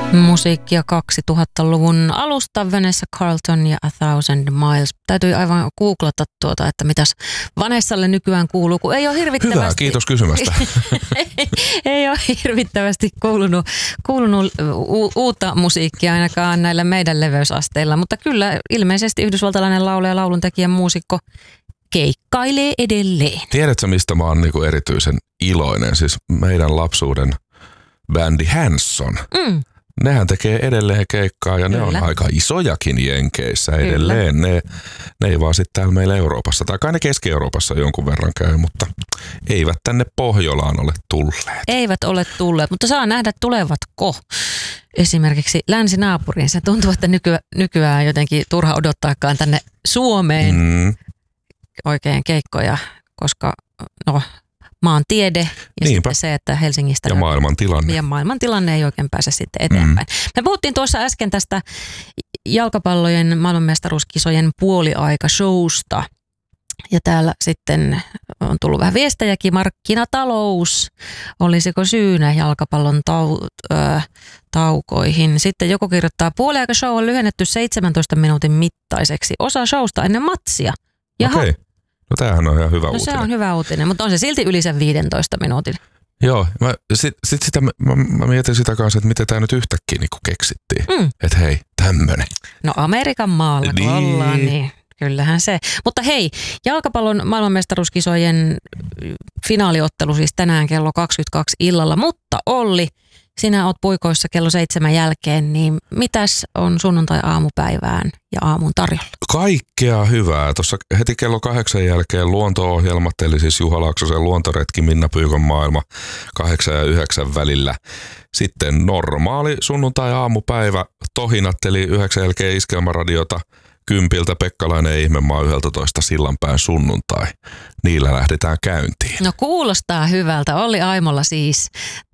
Musiikkia 2000-luvun alusta, Vanessa Carlton ja A Thousand Miles. Täytyy aivan googlata että mitäs Vanessalle nykyään kuuluu, kun ei ole hirvittävästi... Hyvä, kiitos kysymästä. ei ole hirvittävästi kuulunut uutta musiikkia ainakaan näillä meidän leveysasteilla, mutta kyllä ilmeisesti yhdysvaltalainen laulaja ja lauluntekijä muusikko keikkailee edelleen. Tiedätkö, mistä mä oon niinku erityisen iloinen? Siis meidän lapsuuden bändi Hanson. Nehän tekee edelleen keikkaa ja ne on aika isojakin Jenkeissä edelleen. Ne ei vaan sitten täällä meillä Euroopassa, tai kai ne Keski-Euroopassa jonkun verran käy, mutta eivät tänne Pohjolaan ole tulleet. Eivät ole tulleet, mutta saa nähdä tulevatko esimerkiksi länsinaapuriin. Se tuntuu, että nykyään jotenkin turha odottaakaan tänne Suomeen oikein keikkoja, koska maantiede ja sitten se, että Helsingistä... Ja maailmantilanne. Ja maailmantilanne ei oikein pääse sitten eteenpäin. Me puhuttiin tuossa äsken tästä jalkapallojen maailmanmestaruuskisojen puoliaikashowsta. Ja täällä sitten on tullut vähän viestejäkin. Markkinatalous, olisiko syynä jalkapallon taukoihin? Sitten joku kirjoittaa, puoliaikashow on lyhennetty 17 minuutin mittaiseksi. Osa showsta ennen matsia. Jaha. Okei. No tämähän on ihan hyvä uutinen. Se on hyvä uutinen, mutta on se silti yli sen 15 minuutin. Joo, mä mietin sitä kanssa, että miten tämä nyt yhtäkkiä niin keksittiin. Että hei, tämmönen. No Amerikan maalla kun ollaan, niin kyllähän se. Mutta hei, jalkapallon maailmanmestaruuskisojen finaaliottelu siis tänään kello 22 illalla, mutta Olli, sinä oot puikoissa kello 7 jälkeen, niin mitäs on sunnuntai-aamupäivään ja aamun tarjolla? Kaikkea hyvää. Tuossa heti kello 8 jälkeen luonto-ohjelmat, eli siis Juha Laaksosen luontoretki Minna Pyykön maailma 8 ja 9 välillä. Sitten normaali sunnuntai-aamupäivä, tohinat, eli 9 jälkeen Iskelmäradiota, 10 Pekkalainen ja Ihmemaa 11 Sillanpään sunnuntai. Niillä lähdetään käyntiin. No kuulostaa hyvältä. Olli Aimolla siis